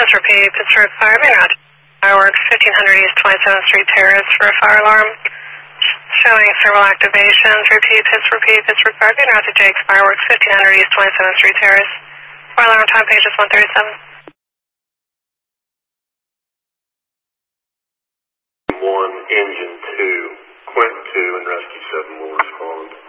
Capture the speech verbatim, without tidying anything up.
Just repeat, Pittsburgh Fire, being out. Fireworks, fifteen hundred East twenty-seventh Street Terrace for a fire alarm. Showing several activations. Repeat, Pittsburgh, repeat, Pittsburgh Fire, being out to Jake's Fireworks, fifteen hundred East twenty-seventh Street Terrace. Fire alarm time page is one thirty-seven. One, engine two, Quint two, and rescue seven will respond.